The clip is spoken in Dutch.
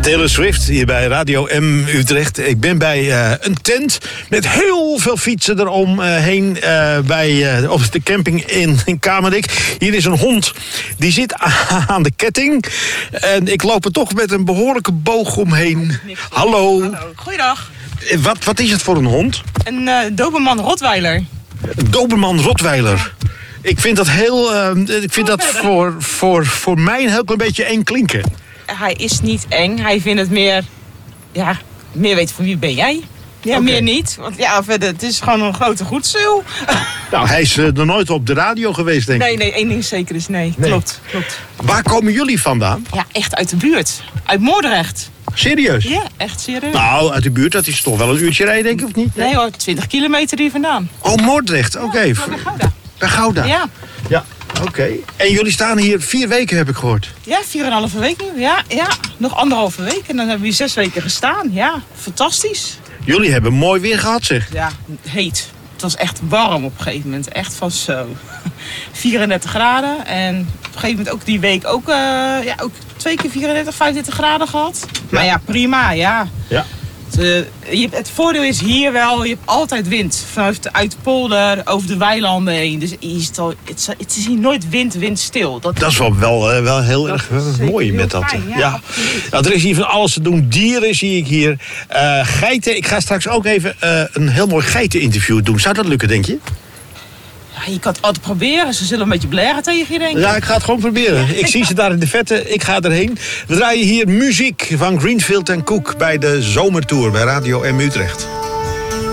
Taylor Swift hier bij Radio M Utrecht. Ik ben bij een tent met heel veel fietsen eromheen op de camping in Kamerik. Hier is een hond, die zit aan de ketting. En ik loop er toch met een behoorlijke boog omheen. Hallo. Goeiedag. Wat is het voor een hond? Een Doberman Rottweiler. Een Doberman Rottweiler. Ik vind dat voor mij een heel klein beetje eng klinken. Hij is niet eng. Hij vindt het meer weten van wie ben jij? Ja, okay. Meer niet. Want ja, verder, het is gewoon een grote goedzeil. Nou, hij is nog nooit op de radio geweest, denk ik. Nee, één ding zeker is nee. Klopt. Waar komen jullie vandaan? Ja, echt uit de buurt. Uit Moordrecht. Serieus? Ja, echt serieus. Nou, uit de buurt, dat is toch wel een uurtje rijden, denk ik, of niet? Nee hoor, 20 kilometer hier vandaan. Oh, Moordrecht, oké. Ja, bij Gouda. Bij Gouda? Ja, oké. En jullie staan hier 4 weken, heb ik gehoord. Ja, 4,5 week nu. Ja. Nog 1,5 week. En dan hebben we hier 6 weken gestaan. Ja, fantastisch. Jullie hebben mooi weer gehad, zeg. Ja, heet. Het was echt warm op een gegeven moment. Echt van zo. 34 graden. En op een gegeven moment ook die week ook 2 keer 34, 35 graden gehad. Ja. Maar ja, prima, ja. Het voordeel is hier wel, je hebt altijd wind. Uit de polder, over de weilanden heen. Dus het is hier nooit windstil. Dat is wel heel erg mooi met dat. Fijn, ja. Nou, er is hier van alles te doen. Dieren zie ik hier. Geiten. Ik ga straks ook even een heel mooi geiteninterview doen. Zou dat lukken, denk je? Ja, je kan het altijd proberen. Ze zullen een beetje blaren tegen je, denk ik. Ja, ik ga het gewoon proberen. Ik zie ze daar in de vette. Ik ga erheen. We draaien hier muziek van Greenfield & Cook bij de Zomertour bij Radio M Utrecht.